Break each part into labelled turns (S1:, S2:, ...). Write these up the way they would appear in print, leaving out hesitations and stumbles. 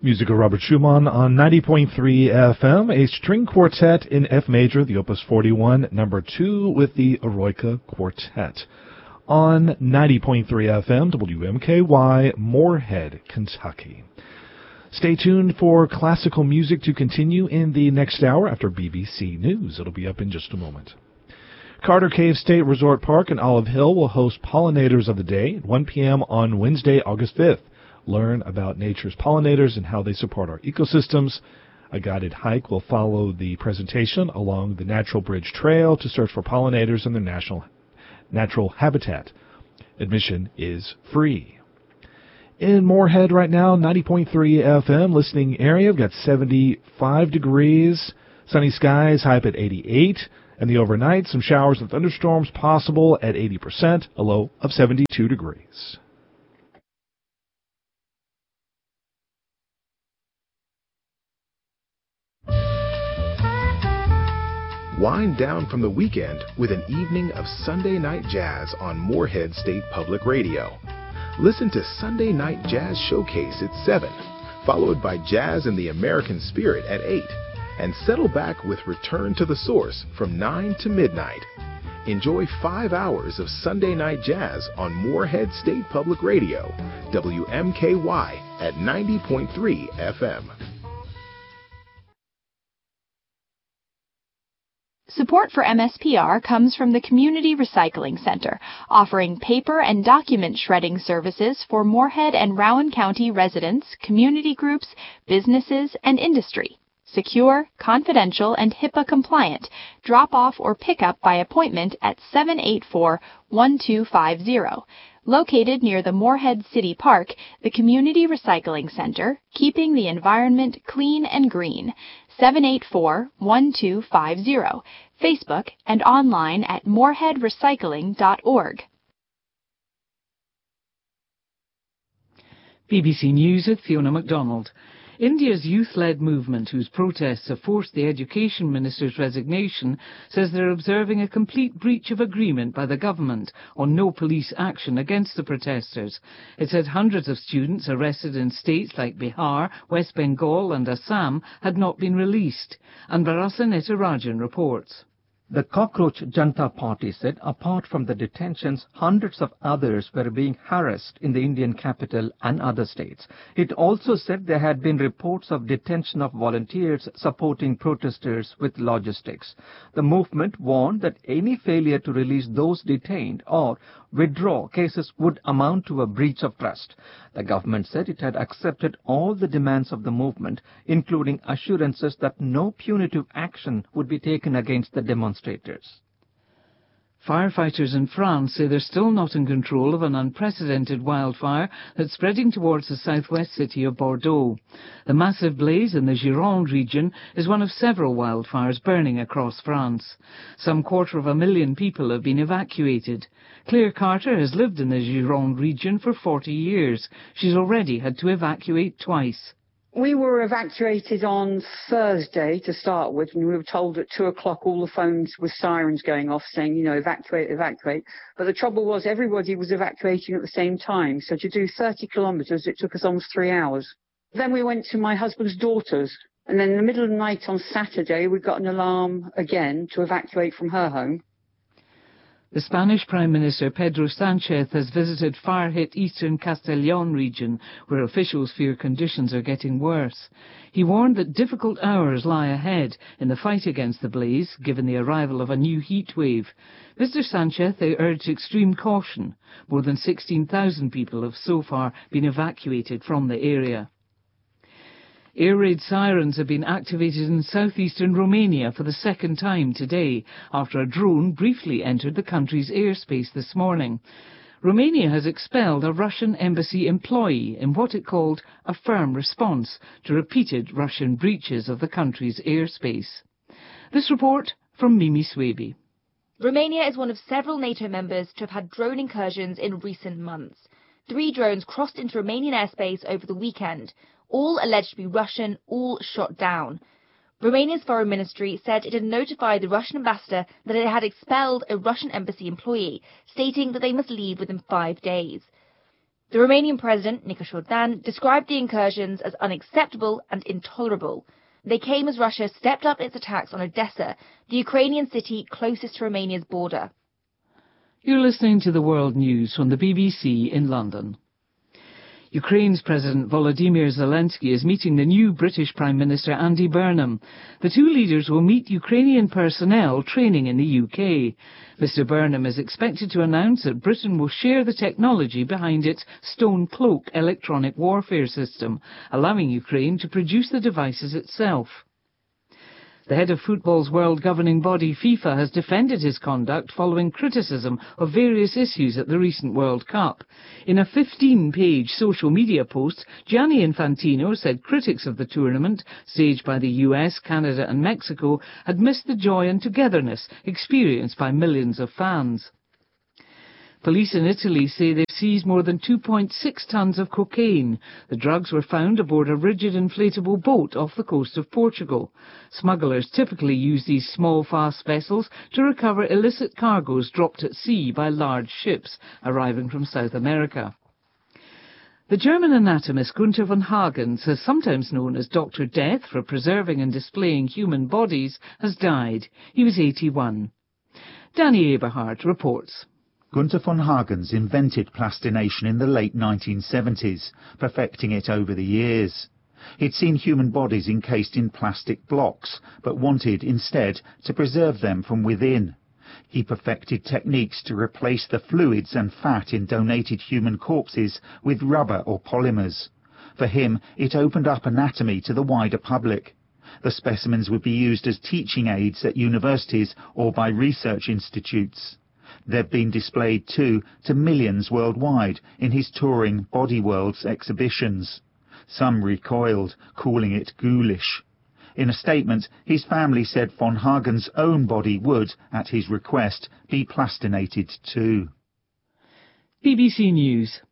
S1: Music of Robert Schumann on 90.3 FM, a string quartet in F major, the Opus 41, number 2 with the Eroica Quartet. On 90.3 FM, WMKY, Moorhead, Kentucky. Stay tuned for classical music to continue in the next hour after BBC News. It'll be up in just a moment. Carter Cave State Resort Park in Olive Hill will host Pollinators of the Day at 1 p.m. on Wednesday, August 5th. Learn about nature's pollinators and how they support our ecosystems. A guided hike will follow the presentation along the Natural Bridge Trail to search for pollinators in their natural habitat. Admission is free. In Moorhead right now, 90.3 FM, listening area. We've got 75 degrees, sunny skies, high up at 88. And the overnight, some showers and thunderstorms possible at 80%, a low of 72 degrees.
S2: Wind down from the weekend with an evening of Sunday Night Jazz on Moorhead State Public Radio. Listen to Sunday Night Jazz Showcase at 7, followed by Jazz in the American Spirit at 8, and settle back with Return to the Source from 9 to midnight. Enjoy 5 hours of Sunday Night Jazz on Moorhead State Public Radio, WMKY at 90.3 FM.
S3: Support for MSPR comes from the Community Recycling Center, offering paper and document shredding services for Moorhead and Rowan County residents, community groups, businesses, and industry. Secure, confidential, and HIPAA compliant. Drop off or pick up by appointment at 784-1250. Located near the Moorhead City Park, the Community Recycling Center, keeping the environment clean and green. 784-1250. Facebook and online at moorheadrecycling.org.
S4: BBC News with Fiona MacDonald. India's youth-led movement, whose protests have forced the Education Minister's resignation, says they're observing a complete breach of agreement by the government on no police action against the protesters. It said hundreds of students arrested in states like Bihar, West Bengal and Assam had not been released. Anbarasa Netarajan reports.
S5: The Cockroach Janta Party said apart from the detentions, hundreds of others were being harassed in the Indian capital and other states. It also said there had been reports of detention of volunteers supporting protesters with logistics. The movement warned that any failure to release those detained or withdraw cases would amount to a breach of trust. The government said it had accepted all the demands of the movement, including assurances that no punitive action would be taken against the demonstrators.
S4: Firefighters in France say they're still not in control of an unprecedented wildfire that's spreading towards the southwest city of Bordeaux. The massive blaze in the Gironde region is one of several wildfires burning across France. Some 250,000 people have been evacuated. Claire Carter has lived in the Gironde region for 40 years. She's already had to evacuate twice.
S6: We were evacuated on Thursday to start with, and we were told at 2 o'clock all the phones with sirens going off saying, evacuate, evacuate. But the trouble was everybody was evacuating at the same time. So to do 30 kilometres, it took us almost 3 hours. Then we went to my husband's daughter's. And then in the middle of the night on Saturday, we got an alarm again to evacuate from her home.
S4: The Spanish Prime Minister Pedro Sánchez has visited fire-hit eastern Castellón region, where officials fear conditions are getting worse. He warned that difficult hours lie ahead in the fight against the blaze, given the arrival of a new heat wave. Mr Sánchez urged extreme caution. More than 16,000 people have so far been evacuated from the area. Air raid sirens have been activated in southeastern Romania for the second time today, after a drone briefly entered the country's airspace this morning. Romania has expelled a Russian embassy employee in what it called a firm response to repeated Russian breaches of the country's airspace. This report from Mimi Swaby.
S7: Romania is one of several NATO members to have had drone incursions in recent months. 3 drones crossed into Romanian airspace over the weekend, all alleged to be Russian, all shot down. Romania's foreign ministry said it had notified the Russian ambassador that it had expelled a Russian embassy employee, stating that they must leave within 5 days. The Romanian president, Nicos Șordan, described the incursions as unacceptable and intolerable. They came as Russia stepped up its attacks on Odessa, the Ukrainian city closest to Romania's border.
S4: You're listening to the World News from the BBC in London. Ukraine's President Volodymyr Zelensky is meeting the new British Prime Minister Andy Burnham. The two leaders will meet Ukrainian personnel training in the UK. Mr Burnham is expected to announce that Britain will share the technology behind its Stone Cloak electronic warfare system, allowing Ukraine to produce the devices itself. The head of football's world governing body, FIFA, has defended his conduct following criticism of various issues at the recent World Cup. In a 15-page social media post, Gianni Infantino said critics of the tournament, staged by the US, Canada and Mexico, had missed the joy and togetherness experienced by millions of fans. Police in Italy say they've seized more than 2.6 tons of cocaine. The drugs were found aboard a rigid inflatable boat off the coast of Portugal. Smugglers typically use these small, fast vessels to recover illicit cargoes dropped at sea by large ships arriving from South America. The German anatomist Gunther von Hagens, sometimes known as Dr. Death for preserving and displaying human bodies, has died. He was 81. Danny Eberhardt reports.
S8: Gunther von Hagens invented plastination in the late 1970s, perfecting it over the years. He'd seen human bodies encased in plastic blocks, but wanted instead to preserve them from within. He perfected techniques to replace the fluids and fat in donated human corpses with rubber or polymers. For him, it opened up anatomy to the wider public. The specimens would be used as teaching aids at universities or by research institutes. They've been displayed, too, to millions worldwide in his touring Body Worlds exhibitions. Some recoiled, calling it ghoulish. In a statement, his family said von Hagens' own body would, at his request, be plastinated too.
S4: BBC News.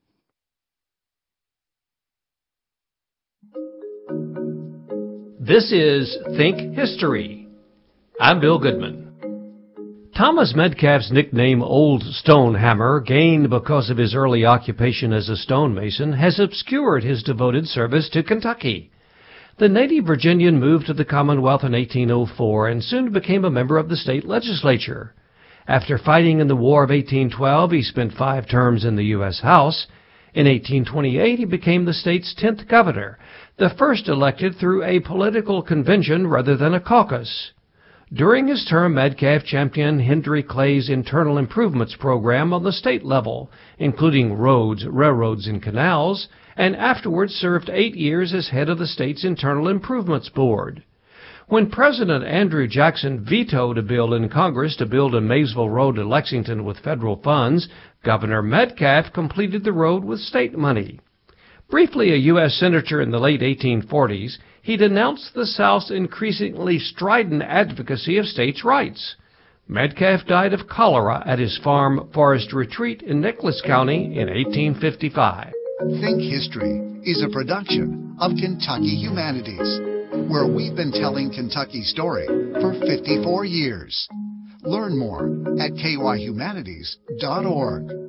S9: This is Think History. I'm Bill Goodman. Thomas Metcalfe's nickname Old Stonehammer, gained because of his early occupation as a stonemason, has obscured his devoted service to Kentucky. The native Virginian moved to the Commonwealth in 1804 and soon became a member of the state legislature. After fighting in the War of 1812, he spent 5 terms in the U.S. House. In 1828, he became the state's 10th governor, the first elected through a political convention rather than a caucus. During his term, Metcalfe championed Henry Clay's internal improvements program on the state level, including roads, railroads, and canals, and afterwards served 8 years as head of the state's Internal Improvements Board. When President Andrew Jackson vetoed a bill in Congress to build a Maysville Road to Lexington with federal funds, Governor Metcalfe completed the road with state money. Briefly a U.S. Senator in the late 1840s, he denounced the South's increasingly strident advocacy of states' rights. Metcalfe died of cholera at his farm Forest Retreat in Nicholas County in 1855.
S10: Think History is a production of Kentucky Humanities, where we've been telling Kentucky's story for 54 years. Learn more at kyhumanities.org.